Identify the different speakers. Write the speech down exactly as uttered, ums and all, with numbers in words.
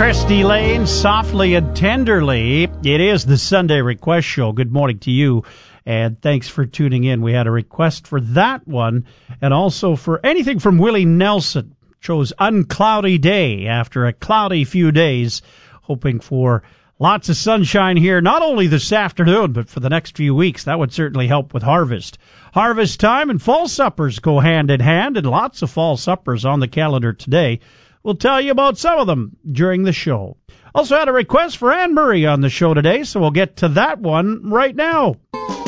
Speaker 1: Christy Lane, Softly and Tenderly. It is the Sunday Request Show. Good morning to you, and thanks for tuning in. We had a request for that one, and also for anything from Willie Nelson. Chose Uncloudy Day after a cloudy few days, hoping for lots of sunshine here, not only this afternoon, but for the next few weeks. That would certainly help with harvest. Harvest time and fall suppers go hand in hand, and lots of fall suppers on the calendar today. We'll tell you about some of them during the show. Also had a request for Anne Murray on the show today, so we'll get to that one right now.